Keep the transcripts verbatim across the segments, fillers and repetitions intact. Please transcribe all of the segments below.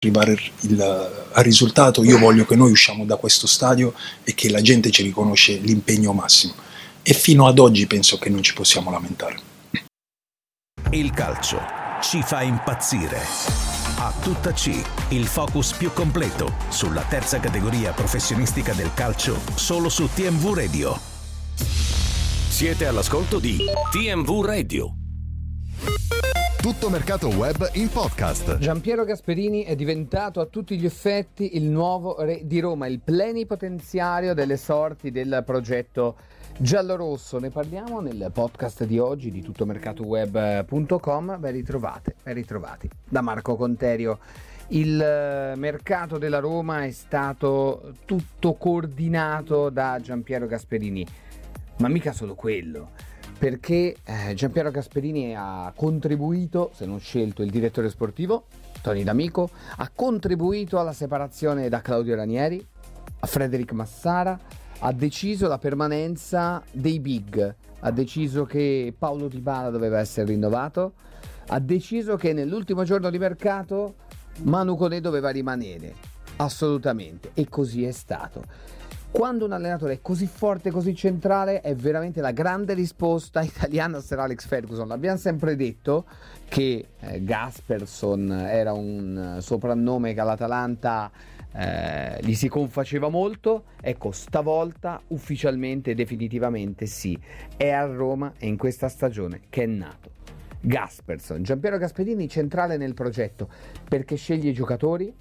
arrivare il, al risultato. Io voglio che noi usciamo da questo stadio e che la gente ci riconosce l'impegno massimo, e fino ad oggi penso che non ci possiamo lamentare. Il calcio ci fa impazzire. A tutta C, il focus più completo sulla terza categoria professionistica del calcio, solo su T M V Radio. Siete all'ascolto di T M V Radio. Tutto mercato web in podcast. Giampiero Gasperini è diventato a tutti gli effetti il nuovo re di Roma, il plenipotenziario delle sorti del progetto giallorosso. Ne parliamo nel podcast di oggi di tuttomercatoweb punto com. Ben ritrovate, ben ritrovati da Marco Conterio. Il mercato della Roma è stato tutto coordinato da Giampiero Gasperini, ma mica solo quello. Perché eh, Giampiero Gasperini ha contribuito, se non scelto il direttore sportivo, Tony D'Amico, ha contribuito alla separazione da Claudio Ranieri, a Frederic Massara, ha deciso la permanenza dei big, ha deciso che Paulo Dybala doveva essere rinnovato, ha deciso che nell'ultimo giorno di mercato Manu Koné doveva rimanere, assolutamente, e così è stato. Quando un allenatore è così forte, così centrale, è veramente la grande risposta italiana a Sir Alex Ferguson. L'abbiamo sempre detto che eh, Gasperson era un soprannome che all'Atalanta eh, gli si confaceva molto. Ecco, stavolta ufficialmente, definitivamente sì, è a Roma e in questa stagione che è nato Gasperson. Giampiero Gasperini centrale nel progetto perché sceglie i giocatori,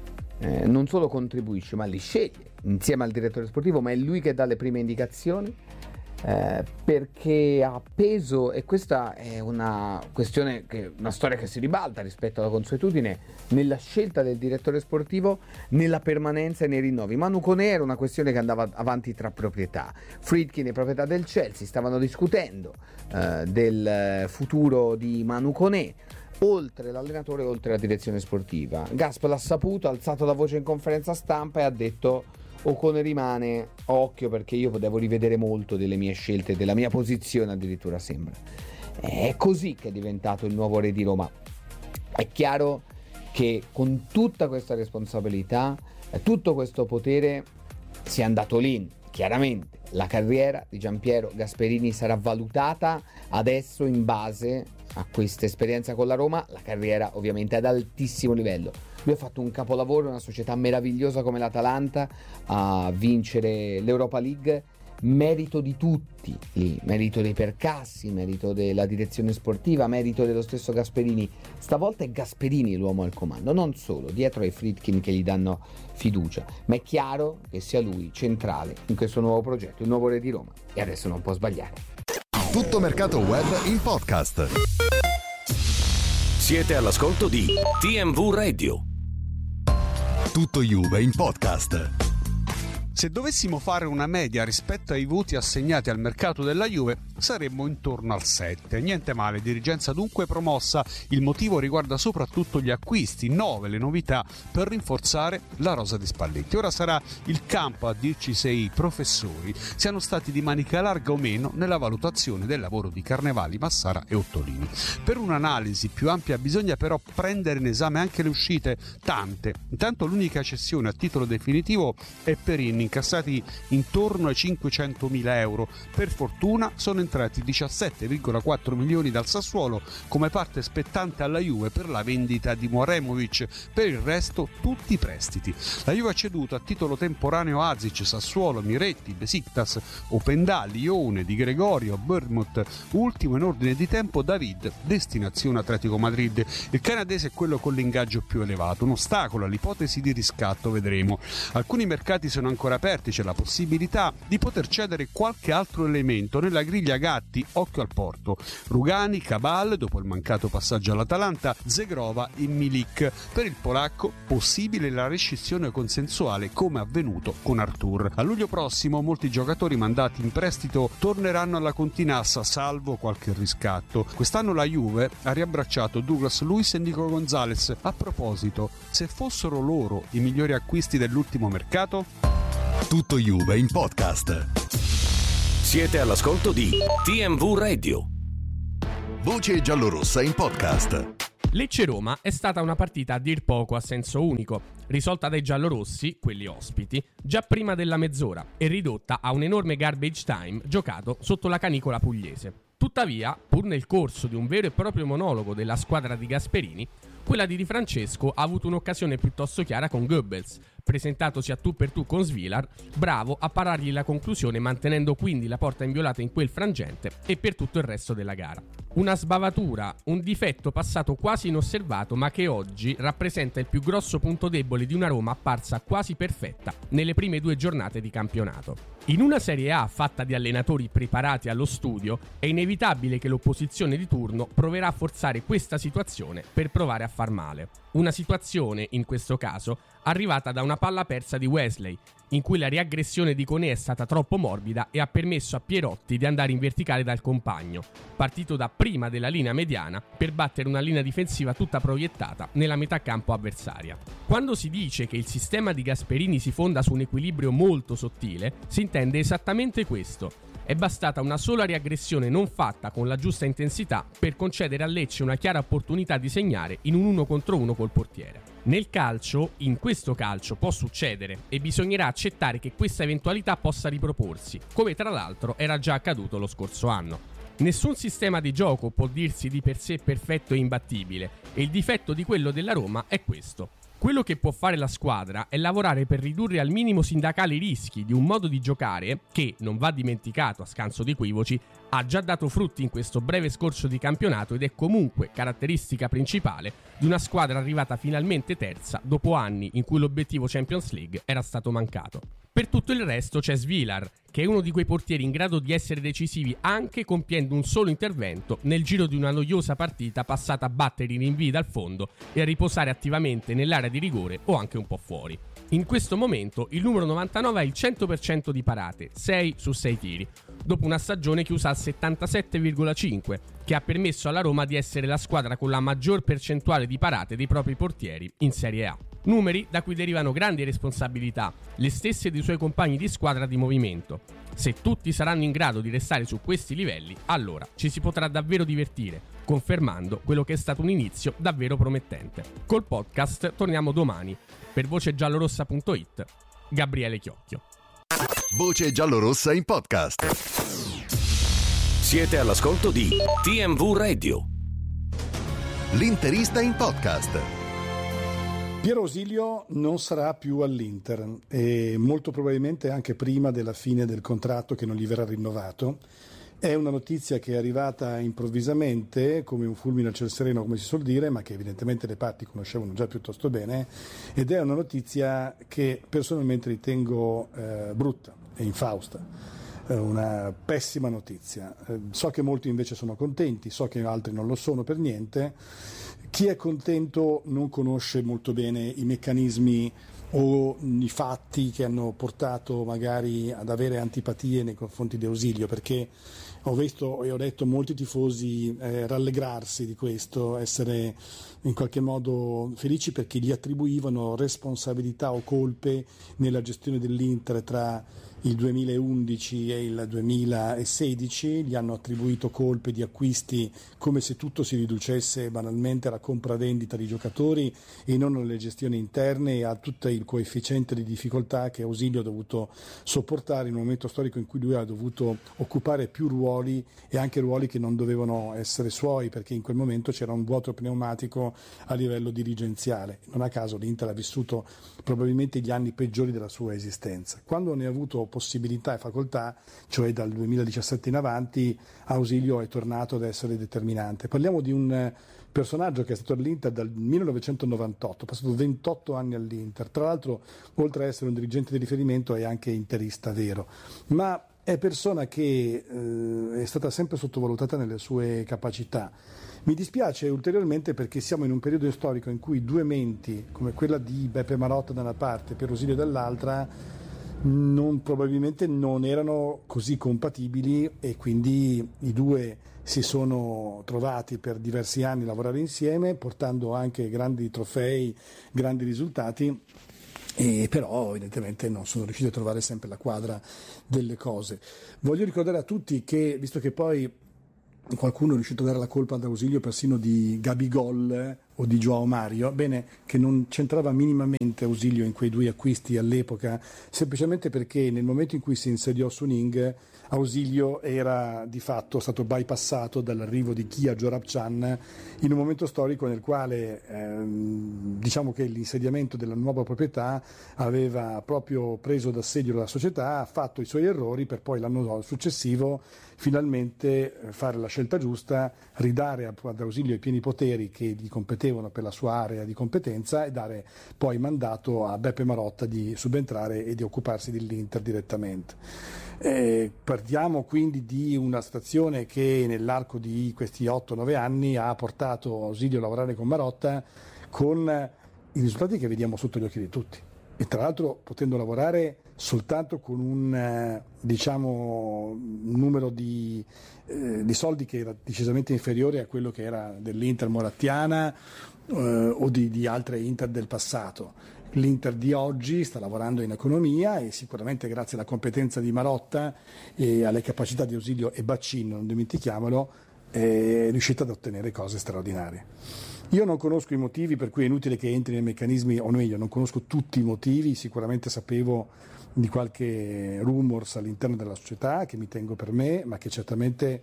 eh, non solo contribuisce ma li sceglie insieme al direttore sportivo, ma è lui che dà le prime indicazioni, eh, perché ha peso, e questa è una questione, che, una storia che si ribalta rispetto alla consuetudine, nella scelta del direttore sportivo, nella permanenza e nei rinnovi. Manu Koné era una questione che andava avanti tra proprietà. Friedkin è proprietà del Chelsea, stavano discutendo eh, del futuro di Manu Koné. Oltre l'allenatore, oltre la direzione sportiva, Gasp l'ha saputo, ha alzato la voce in conferenza stampa e ha detto: Ocone rimane, occhio perché io devo rivedere molto delle mie scelte, della mia posizione addirittura sembra. È così che è diventato il nuovo re di Roma. È chiaro che con tutta questa responsabilità, tutto questo potere, si è andato lì. Chiaramente la carriera di Giampiero Gasperini sarà valutata adesso in base a questa esperienza con la Roma, la carriera ovviamente ad altissimo livello. Lui ha fatto un capolavoro, una società meravigliosa come l'Atalanta a vincere l'Europa League, merito di tutti lì, merito dei Percassi, merito della direzione sportiva, merito dello stesso Gasperini. Stavolta è Gasperini l'uomo al comando, non solo, dietro ai Friedkin che gli danno fiducia, ma è chiaro che sia lui centrale in questo nuovo progetto, il nuovo re di Roma, e adesso non può sbagliare. Tutto mercato web in podcast. Siete all'ascolto di T M V Radio. Tutto Juve in podcast. Se dovessimo fare una media rispetto ai voti assegnati al mercato della Juve, saremmo intorno al sette. Niente male, dirigenza dunque promossa. Il motivo riguarda soprattutto gli acquisti, nove le novità per rinforzare la rosa di Spalletti. Ora sarà il campo a dirci se i professori siano stati di manica larga o meno nella valutazione del lavoro di Carnevali, Massara e Ottolini. Per un'analisi più ampia bisogna però prendere in esame anche le uscite, tante. Intanto l'unica cessione a titolo definitivo è Perin, incassati intorno ai cinquecentomila euro. Per fortuna sono entrati diciassette virgola quattro milioni dal Sassuolo come parte spettante alla Juve per la vendita di Moremovic. Per il resto tutti prestiti. La Juve ha ceduto a titolo temporaneo Azic, Sassuolo, Miretti, Besiktas, Openda, Lione, Di Gregorio, Bournemouth, ultimo in ordine di tempo David, destinazione Atletico Madrid. Il canadese è quello con l'ingaggio più elevato, un ostacolo all'ipotesi di riscatto, vedremo. Alcuni mercati sono ancora aperti, c'è la possibilità di poter cedere qualche altro elemento nella griglia Gatti, occhio al porto. Rugani, Cabal, dopo il mancato passaggio all'Atalanta, Zegrova e Milik. Per il polacco possibile la rescissione consensuale come avvenuto con Artur. A luglio prossimo molti giocatori mandati in prestito torneranno alla Continassa, salvo qualche riscatto. Quest'anno la Juve ha riabbracciato Douglas Luiz e Nico Gonzalez. A proposito, se fossero loro i migliori acquisti dell'ultimo mercato? Tutto Juve in podcast. Siete all'ascolto di T M V Radio. Voce giallorossa in podcast. Lecce-Roma è stata una partita a dir poco a senso unico, risolta dai giallorossi, quelli ospiti, già prima della mezz'ora e ridotta a un enorme garbage time giocato sotto la canicola pugliese. Tuttavia, pur nel corso di un vero e proprio monologo della squadra di Gasperini, quella di Di Francesco ha avuto un'occasione piuttosto chiara con Goebbels, presentatosi a tu per tu con Svilar, bravo a parargli la conclusione mantenendo quindi la porta inviolata in quel frangente e per tutto il resto della gara. Una sbavatura, un difetto passato quasi inosservato ma che oggi rappresenta il più grosso punto debole di una Roma apparsa quasi perfetta nelle prime due giornate di campionato. In una Serie A fatta di allenatori preparati allo studio, è inevitabile che l'opposizione di turno proverà a forzare questa situazione per provare a far male. Una situazione, in questo caso, arrivata da una palla persa di Wesley, in cui la riaggressione di Koné è stata troppo morbida e ha permesso a Pierotti di andare in verticale dal compagno, partito da prima della linea mediana per battere una linea difensiva tutta proiettata nella metà campo avversaria. Quando si dice che il sistema di Gasperini si fonda su un equilibrio molto sottile, si intende esattamente questo. È bastata una sola riaggressione non fatta con la giusta intensità per concedere a Lecce una chiara opportunità di segnare in un uno contro uno col portiere. Nel calcio, in questo calcio, può succedere e bisognerà accettare che questa eventualità possa riproporsi, come tra l'altro era già accaduto lo scorso anno. Nessun sistema di gioco può dirsi di per sé perfetto e imbattibile, e il difetto di quello della Roma è questo. Quello che può fare la squadra è lavorare per ridurre al minimo sindacale i rischi di un modo di giocare che, non va dimenticato a scanso di equivoci, ha già dato frutti in questo breve scorcio di campionato ed è comunque caratteristica principale di una squadra arrivata finalmente terza dopo anni in cui l'obiettivo Champions League era stato mancato. Per tutto il resto c'è Svilar, che è uno di quei portieri in grado di essere decisivi anche compiendo un solo intervento nel giro di una noiosa partita passata a battere i rinvii dal fondo e a riposare attivamente nell'area di rigore o anche un po' fuori. In questo momento il numero novantanove ha il cento per cento di parate, sei su sei tiri, dopo una stagione chiusa al settantasette virgola cinque, che ha permesso alla Roma di essere la squadra con la maggior percentuale di parate dei propri portieri in Serie A. Numeri da cui derivano grandi responsabilità, le stesse dei suoi compagni di squadra di movimento. Se tutti saranno in grado di restare su questi livelli, allora ci si potrà davvero divertire, confermando quello che è stato un inizio davvero promettente. Col podcast torniamo domani. Per voce giallorossa punto it, Gabriele Chiocchio. Voce giallorossa in podcast. Siete all'ascolto di T M V Radio. L'interista in podcast. Piero Ausilio non sarà più all'Inter e molto probabilmente anche prima della fine del contratto che non gli verrà rinnovato. È una notizia che è arrivata improvvisamente, come un fulmine al ciel sereno, come si suol dire, ma che evidentemente le parti conoscevano già piuttosto bene, ed è una notizia che personalmente ritengo eh, brutta e infausta. Eh, una pessima notizia. Eh, so che molti invece sono contenti, so che altri non lo sono per niente. Chi è contento non conosce molto bene i meccanismi o i fatti che hanno portato magari ad avere antipatie nei confronti di Ausilio, perché ho visto e ho detto molti tifosi eh, rallegrarsi di questo, essere in qualche modo felici perché gli attribuivano responsabilità o colpe nella gestione dell'Inter tra il duemilaundici e il duemilasedici, gli hanno attribuito colpe di acquisti come se tutto si riducesse banalmente alla compravendita di giocatori e non alle gestioni interne e a tutto il coefficiente di difficoltà che Ausilio ha dovuto sopportare in un momento storico in cui lui ha dovuto occupare più ruoli e anche ruoli che non dovevano essere suoi, perché in quel momento c'era un vuoto pneumatico a livello dirigenziale. Non a caso l'Inter ha vissuto probabilmente gli anni peggiori della sua esistenza. Quando ne ha avuto possibilità e facoltà, cioè dal duemiladiciassette in avanti, Ausilio è tornato ad essere determinante. Parliamo di un personaggio che è stato all'Inter dal millenovecentonovantotto, ha passato ventotto anni all'Inter, tra l'altro oltre ad essere un dirigente di riferimento è anche interista vero, ma è persona che eh, è stata sempre sottovalutata nelle sue capacità. Mi dispiace ulteriormente perché siamo in un periodo storico in cui due menti come quella di Beppe Marotta da una parte e Piero Ausilio dall'altra non, probabilmente non erano così compatibili e quindi i due si sono trovati per diversi anni a lavorare insieme, portando anche grandi trofei, grandi risultati, e però evidentemente non sono riusciti a trovare sempre la quadra delle cose. Voglio ricordare a tutti che, visto che poi qualcuno è riuscito a dare la colpa ad Ausilio persino di Gabigol o di Joao Mario, bene, che non c'entrava minimamente Ausilio in quei due acquisti all'epoca, semplicemente perché nel momento in cui si insediò Suning, Ausilio era di fatto stato bypassato dall'arrivo di Kia Joorabchian in un momento storico nel quale ehm, diciamo che l'insediamento della nuova proprietà aveva proprio preso d'assedio la società, ha fatto i suoi errori per poi l'anno successivo finalmente fare la scelta giusta, ridare ad Ausilio i pieni poteri che gli competevano per la sua area di competenza e dare poi mandato a Beppe Marotta di subentrare e di occuparsi dell'Inter direttamente. Eh, partiamo quindi di una situazione che nell'arco di questi otto nove anni ha portato Ausilio a lavorare con Marotta con i risultati che vediamo sotto gli occhi di tutti. E tra l'altro potendo lavorare soltanto con un eh, diciamo numero di, eh, di soldi che era decisamente inferiore a quello che era dell'Inter morattiana eh, o di, di altre Inter del passato. L'Inter di oggi sta lavorando in economia e sicuramente grazie alla competenza di Marotta e alle capacità di Ausilio e Baccin, non dimentichiamolo, è riuscita ad ottenere cose straordinarie. Io non conosco i motivi per cui è inutile che entri nei meccanismi, o meglio, non conosco tutti i motivi, sicuramente sapevo di qualche rumors all'interno della società che mi tengo per me, ma che certamente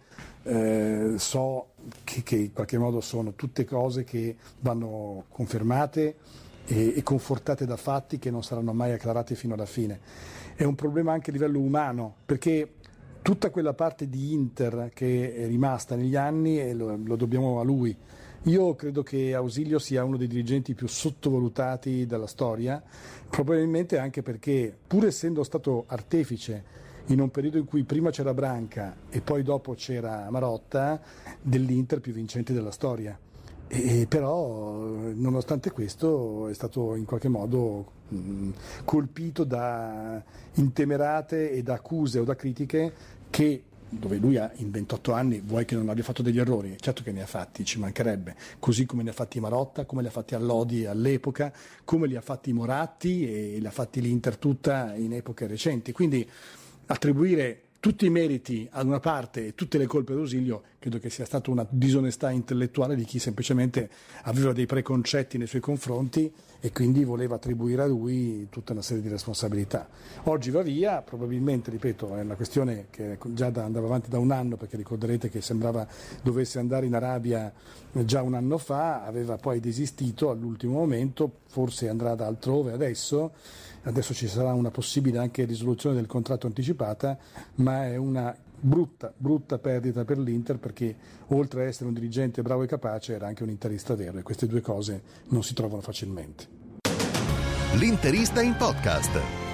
eh, so che, che in qualche modo sono tutte cose che vanno confermate e, e confortate da fatti che non saranno mai acclarati fino alla fine. È un problema anche a livello umano, perché tutta quella parte di Inter che è rimasta negli anni e lo, lo dobbiamo a lui. Io credo che Ausilio sia uno dei dirigenti più sottovalutati della storia, probabilmente anche perché, pur essendo stato artefice in un periodo in cui prima c'era Branca e poi dopo c'era Marotta, dell'Inter più vincente della storia. E però, nonostante questo, è stato in qualche modo mh, colpito da intemerate e da accuse o da critiche che, dove lui ha in ventotto anni, vuoi che non abbia fatto degli errori? Certo che ne ha fatti, ci mancherebbe, così come ne ha fatti Marotta, come li ha fatti Allodi all'epoca, come li ha fatti Moratti e li ha fatti l'Inter tutta in epoche recenti. Quindi attribuire tutti i meriti ad una parte e tutte le colpe ad Ausilio credo che sia stata una disonestà intellettuale di chi semplicemente aveva dei preconcetti nei suoi confronti e quindi voleva attribuire a lui tutta una serie di responsabilità. Oggi va via, probabilmente, ripeto, è una questione che già da, andava avanti da un anno, perché ricorderete che sembrava dovesse andare in Arabia già un anno fa, aveva poi desistito all'ultimo momento, forse andrà da altrove adesso. Adesso ci sarà una possibile anche risoluzione del contratto anticipata, ma è una brutta, brutta perdita per l'Inter, perché oltre a essere un dirigente bravo e capace era anche un interista vero e queste due cose non si trovano facilmente. L'Interista in podcast.